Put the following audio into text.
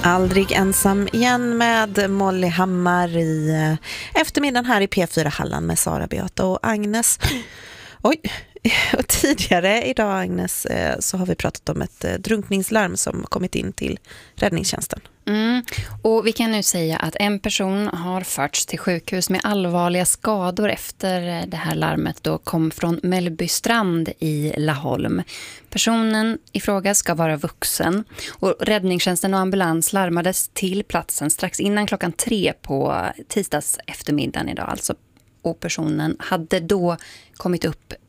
Aldrig ensam igen med Molly Hammar i eftermiddagen här i P4 Halland med Sara, Beata och Agnes. Oj, och tidigare idag, Agnes, så har vi pratat om ett drunkningslarm som kommit in till räddningstjänsten. Och vi kan nu säga att en person har förts till sjukhus med allvarliga skador efter det här larmet då kom från Mellbystrand i Laholm. Personen i fråga ska vara vuxen och räddningstjänsten och ambulans larmades till platsen strax innan 3:00 på tisdags eftermiddagen idag alltså. Och personen hade då kommit upp